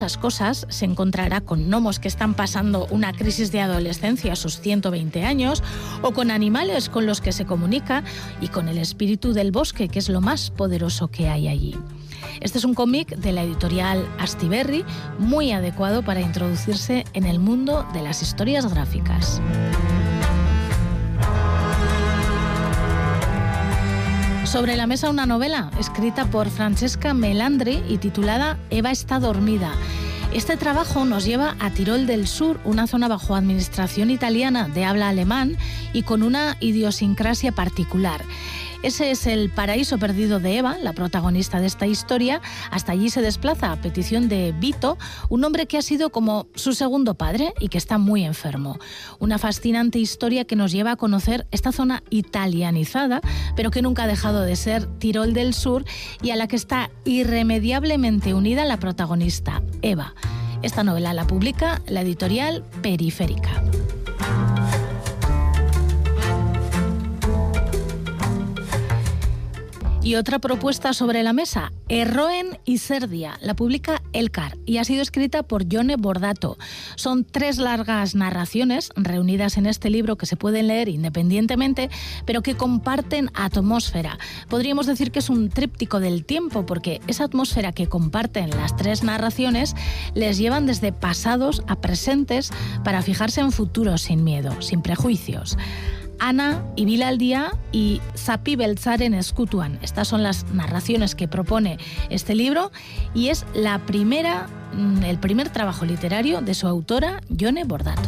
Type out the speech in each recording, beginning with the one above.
las cosas se encontrará con gnomos que están pasando una crisis de adolescencia a sus 120 años, o con animales con los que se comunica, y con el espíritu del bosque, que es lo más poderoso que hay allí. Este es un cómic de la editorial Astiberri, muy adecuado para introducirse en el mundo de las historias gráficas. Sobre la mesa, una novela escrita por Francesca Melandri y titulada Eva está dormida. Este trabajo nos lleva a Tirol del Sur, una zona bajo administración italiana de habla alemán y con una idiosincrasia particular. Ese es el paraíso perdido de Eva, la protagonista de esta historia. Hasta allí se desplaza a petición de Vito, un hombre que ha sido como su segundo padre y que está muy enfermo. Una fascinante historia que nos lleva a conocer esta zona italianizada, pero que nunca ha dejado de ser Tirol del Sur, y a la que está irremediablemente unida la protagonista, Eva. Esta novela la publica la editorial Periférica. Y otra propuesta sobre la mesa, Erroen y Cerdia, la publica Elkar y ha sido escrita por Jone Bordato. Son 3 largas narraciones reunidas en este libro que se pueden leer independientemente, pero que comparten atmósfera. Podríamos decir que es un tríptico del tiempo, porque esa atmósfera que comparten las 3 narraciones les llevan desde pasados a presentes para fijarse en futuros sin miedo, sin prejuicios. Ana Ibilaldia y Zapi Beltzaren Eskutuan. Estas son las narraciones que propone este libro y es el primer trabajo literario de su autora, Jone Bordato.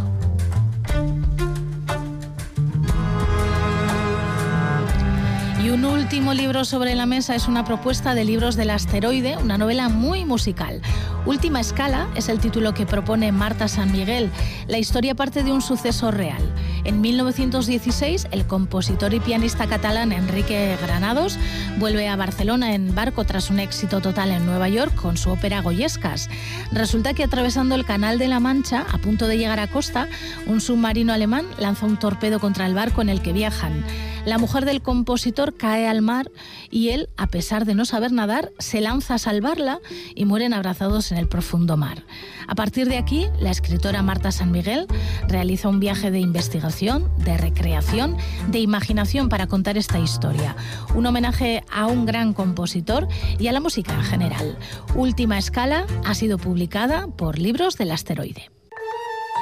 Y un último libro sobre la mesa es una propuesta de Libros del Asteroide, una novela muy musical. Última escala es el título que propone Marta San Miguel. La historia parte de un suceso real. En 1916, el compositor y pianista catalán Enrique Granados vuelve a Barcelona en barco tras un éxito total en Nueva York con su ópera Goyescas. Resulta que atravesando el Canal de la Mancha, a punto de llegar a costa, un submarino alemán lanza un torpedo contra el barco en el que viajan. La mujer del compositor cae al mar y él, a pesar de no saber nadar, se lanza a salvarla y mueren abrazados en el profundo mar. A partir de aquí, la escritora Marta San Miguel realiza un viaje de investigación, de recreación, de imaginación para contar esta historia. Un homenaje a un gran compositor y a la música en general. Última escala ha sido publicada por Libros del Asteroide.